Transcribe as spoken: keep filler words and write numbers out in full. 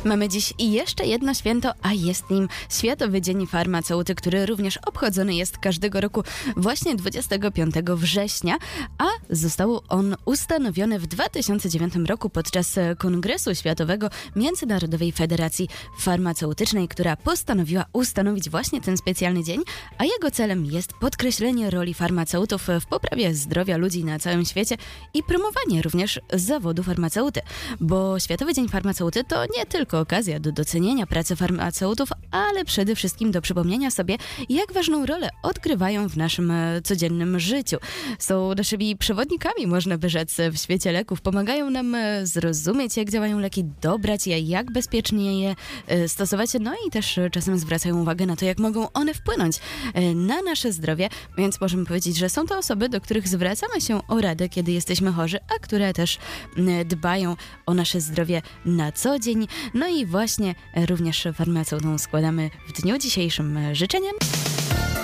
Mamy dziś jeszcze jedno święto, a jest nim Światowy Dzień Farmaceuty, który również obchodzony jest każdego roku właśnie dwudziestego piątego września, a został on ustanowiony w dwa tysiące dziewiątym roku podczas Kongresu Światowego Międzynarodowej Federacji Farmaceutycznej, która postanowiła ustanowić właśnie ten specjalny dzień, a jego celem jest podkreślenie roli farmaceutów w poprawie zdrowia ludzi na całym świecie i promowanie również zawodu farmaceuty, bo Światowy Dzień Farmaceuty to nie tylko okazja do docenienia pracy farmaceutów, ale przede wszystkim do przypomnienia sobie, jak ważną rolę odgrywają w naszym codziennym życiu. Są naszymi przewodnikami, można by rzec, w świecie leków. Pomagają nam zrozumieć, jak działają leki, dobrać je, jak bezpiecznie je stosować, no i też czasem zwracają uwagę na to, jak mogą one wpłynąć na nasze zdrowie, więc możemy powiedzieć, że są to osoby, do których zwracamy się o radę, kiedy jesteśmy chorzy, a które też dbają o nasze zdrowie na co dzień. No i właśnie również farmaceutom składamy w dniu dzisiejszym życzenia.